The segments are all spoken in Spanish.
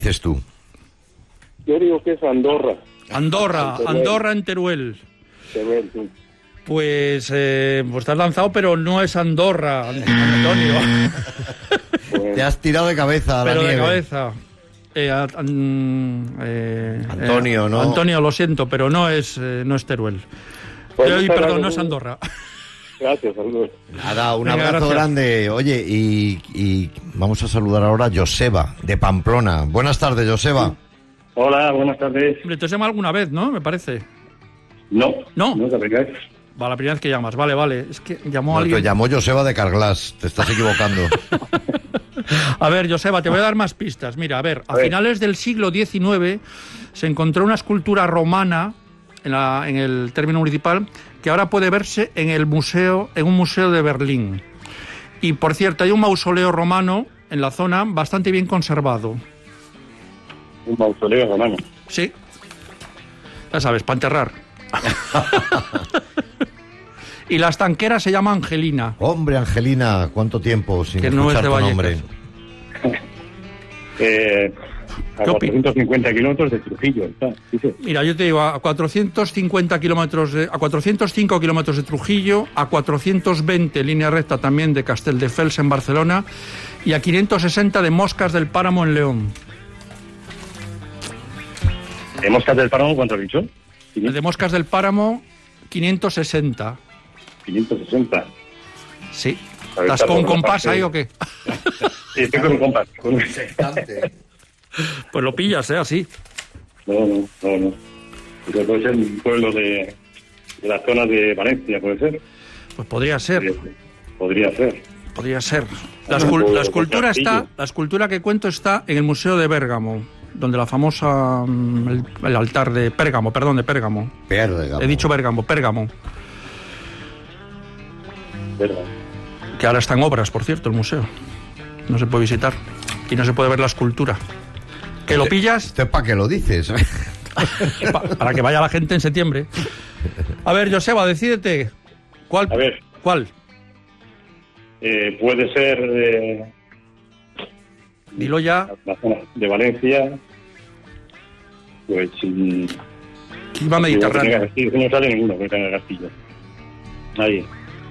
dices tú? Yo digo que es Andorra. Andorra en Teruel. Teruel, sí. Pues te has lanzado, pero no es Andorra, Antonio. Bueno, Te has tirado de cabeza a la Pero de nieve. cabeza. Antonio, ¿no? Antonio, lo siento, pero no es Teruel. Pues Perdón, no es Andorra. Gracias, saludos. Nada, un Venga, abrazo gracias. grande. Oye, y vamos a saludar ahora a Joseba, de Pamplona. Buenas tardes, Joseba. Hola, buenas tardes. Hombre, te has llamado alguna vez, ¿no? Me parece. No, No. no te pegáis. Va, la primera vez que llamas. Vale. Es que llamó No, alguien. te llamó Joseba de Carglass, te estás equivocando. A ver, Joseba, te voy a dar más pistas. Mira, a ver, a ver. finales del siglo XIX se encontró una escultura romana en el término municipal que ahora puede verse en un museo de Berlín. Y, por cierto, hay un mausoleo romano en la zona bastante bien conservado. Un mausoleo romano. Sí. Ya sabes, para enterrar. Y la estanquera se llama Angelina. Hombre, Angelina, ¿cuánto tiempo sin Que no es escuchar de tu Vallecas. nombre? A ¿Qué opinas? 450 kilómetros de Trujillo está. Sí, sí. Mira, yo te digo, a 450 kilómetros, a 405 kilómetros de Trujillo, a 420 línea recta también de Castelldefels en Barcelona y a 560 de Moscas del Páramo en León. ¿De Moscas del Páramo cuánto has dicho? De Moscas del Páramo, 560. 560. Sí. A ver, ¿Estás está con por la compás parte- ahí o qué? Sí, estoy con un compás. Pues lo pillas, así. No. Porque puede ser un pueblo de la zona de Valencia, ¿puede ser? Pues podría ser. Podría ser. Podría ser. Ah, no, La escultura castillo. la escultura que cuento está en el Museo de Bérgamo, donde la famosa el altar de Pérgamo. Pérgamo. He dicho Bérgamo. Verdad. Que ahora está en obras, por cierto, el museo. No se puede visitar y no se puede ver la escultura. ¿Que lo pillas? ¿Usted para qué lo dices? Para que vaya la gente en septiembre. A ver, Joseba, decídete. A ver, ¿Cuál? puede ser Dilo ya. la zona de Valencia. Pues Clima mediterráneo. Sí, no sale ninguno que tenga castillo. Ahí.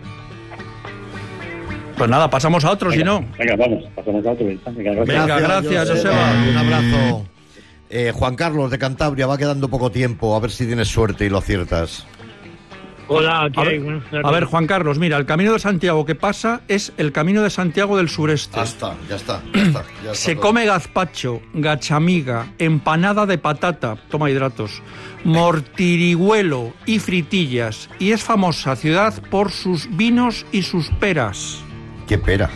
Pues nada, pasamos a otro, si no. Venga, vamos, pasamos a otro. Venga, gracias. Venga, gracias, Joseba. Un abrazo. Juan Carlos de Cantabria, va quedando poco tiempo, a ver si tienes suerte y lo aciertas. Hola, ¿qué A hay? ver, Buenas tardes. a ver, Juan Carlos, mira, el Camino de Santiago que pasa es el Camino de Santiago del sureste. Ya está. Se todo. come gazpacho, gachamiga, empanada de patata, toma hidratos, mortirihuelo y fritillas. Y es famosa ciudad por sus vinos y sus peras. Qué pera.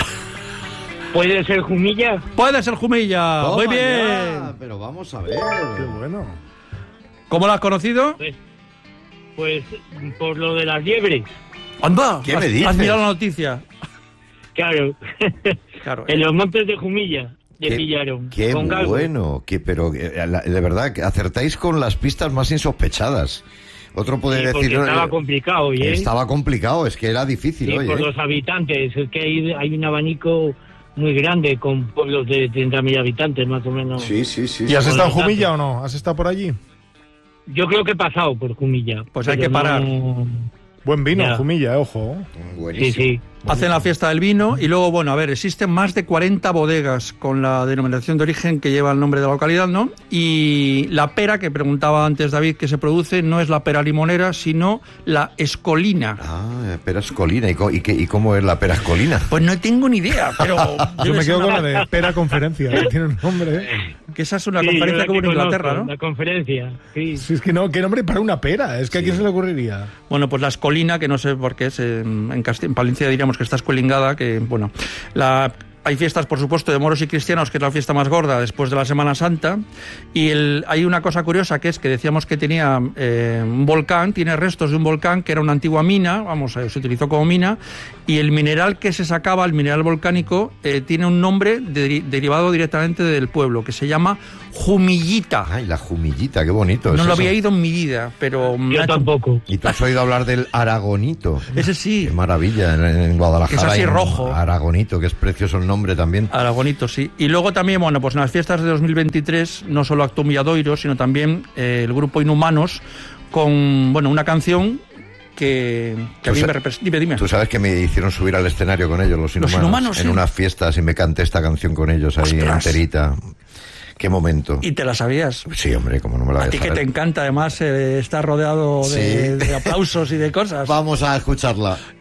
¿Puede ser Jumilla? Puede ser Jumilla. Muy Toma bien. ya, pero vamos a ver. Qué bueno. ¿Cómo la has conocido? Pues por lo de las liebres. Anda. ¿Qué me Has dices? mirado la noticia. Claro. Claro. En los montes de Jumilla le Qué- pillaron. Qué con galgo. bueno, pero de verdad, que acertáis con las pistas más insospechadas. Otro puede Sí, decir... porque estaba complicado, ¿eh? Estaba complicado, es que era difícil, Sí, oye. por los habitantes. Es que hay un abanico muy grande con pueblos de 30.000 habitantes, más o menos. Sí. ¿Y has Con estado en los Jumilla datos. o no? ¿Has estado por allí? Yo creo que he pasado por Jumilla. Pues hay pero que parar. Buen vino, Ya. Jumilla, ojo. Sí, Buenísimo. sí. Hacen la fiesta del vino y luego, bueno, a ver, existen más de 40 bodegas con la denominación de origen que lleva el nombre de la localidad, ¿no? Y la pera, que preguntaba antes David, que se produce, no es la pera limonera, sino la escolina. Ah, perascolina. ¿Y cómo es la perascolina? Pues no tengo ni idea, pero... Yo debe me ser quedo con una- la de Pera Conferencia, que tiene un nombre. Que esa es una Sí, conferencia yo que hubo en la Inglaterra, conozco, ¿no? La conferencia, sí. Si es que no, ¿qué nombre para una pera? Es que a quién se le ocurriría. Bueno, pues la escolina, que no sé por qué, en Palencia diríamos que está escolingada, que, bueno, hay fiestas, por supuesto, de moros y cristianos, que es la fiesta más gorda después de la Semana Santa, y hay una cosa curiosa, que es que decíamos que tenía un volcán, tiene restos de un volcán que era una antigua mina, se utilizó como mina, y el mineral que se sacaba, el mineral volcánico, tiene un nombre derivado directamente del pueblo, que se llama Jumillita. Ay, la jumillita, qué bonito. No es lo eso. había ido en mi vida, pero... me ha Yo hecho- tampoco. ¿Y tú has oído hablar del aragonito? Ese sí. Qué maravilla, en Guadalajara. Que es así hay un rojo. Aragonito, que es precioso el nombre también. Aragonito, sí. Y luego también, bueno, pues en las fiestas de 2023 no solo actuó Milladoiro, sino también el grupo Inhumanos con, bueno, una canción que a mí me representa. Dime. Tú sabes que me hicieron subir al escenario con ellos, los Inhumanos, en sí. unas fiestas, y me canté esta canción con ellos ahí. ¡Ostras! Enterita. Qué momento. ¿Y te la sabías? Sí, hombre, como no me la voy a ti saber. Que te encanta, además, estar rodeado Sí. de aplausos y de cosas. Vamos a escucharla.